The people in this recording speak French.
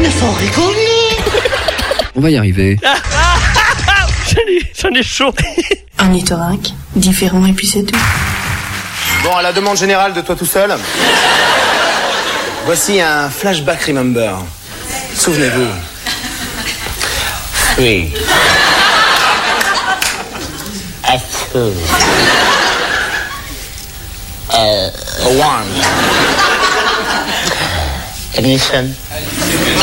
Mais faut rigoler. On va y arriver. J'en ai chaud. Un ornithorynque, différent et puis c'est tout. Bon, à la demande générale de toi tout seul, voici un flashback remember. Souvenez-vous. Oui. One. Ignition.